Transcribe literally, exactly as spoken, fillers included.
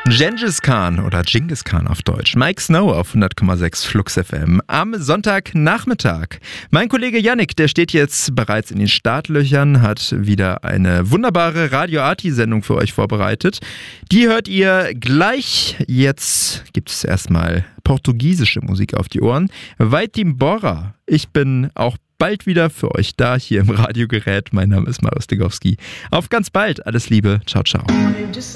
Gengis Khan oder Genghis Khan auf Deutsch. Mike Snow auf hundert Komma sechs Flux F M am Sonntagnachmittag. Mein Kollege Yannick, der steht jetzt bereits in den Startlöchern, hat wieder eine wunderbare Radio-Arti-Sendung für euch vorbereitet. Die hört ihr gleich. Jetzt gibt es erstmal portugiesische Musik auf die Ohren. Vai-te embora. Ich bin auch bald wieder für euch da, hier im Radiogerät. Mein Name ist Marius Degowski. Auf ganz bald. Alles Liebe. Ciao, ciao.